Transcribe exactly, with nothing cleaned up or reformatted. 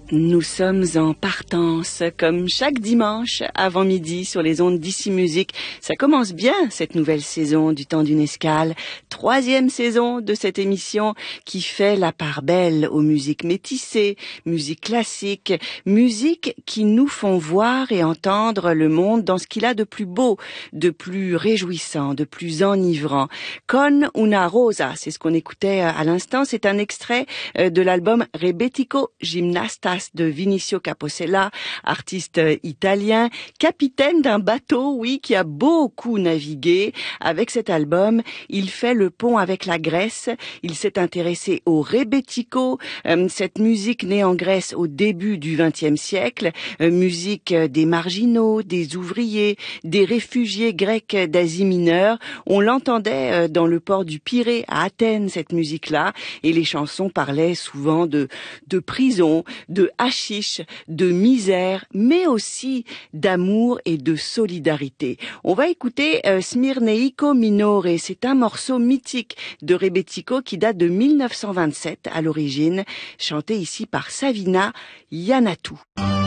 Nous sommes en partance, comme chaque dimanche avant midi sur les ondes d'Ici Musique. Ça commence bien, cette nouvelle saison du temps d'une escale. Troisième saison de cette émission qui fait la part belle aux musiques métissées, musique classique, musique qui nous font voir et entendre le monde dans ce qu'il a de plus beau, de plus réjouissant, de plus enivrant. Con una rosa, c'est ce qu'on écoutait à l'instant. C'est un extrait de l'album Rebetiko Gymnastas de Vinicio Capossela, artiste italien, capitaine d'un bateau, oui, qui a beaucoup navigué. Avec cet album, il fait le pont avec la Grèce. Il s'est intéressé au rebetiko, euh, cette musique née en Grèce au début du vingtième siècle, euh, musique des marginaux, des ouvriers, des réfugiés grecs d'Asie mineure. On l'entendait euh, dans le port du Pirée à Athènes, cette musique-là, et les chansons parlaient souvent de, de prison, de hashish, de misère, mais aussi d'amour et de solidarité. On va écouter euh, Smirneiko Minore. C'est un morceau mythique de Rebetiko qui date de mille neuf cent vingt-sept à l'origine, chanté ici par Savina Iannatou.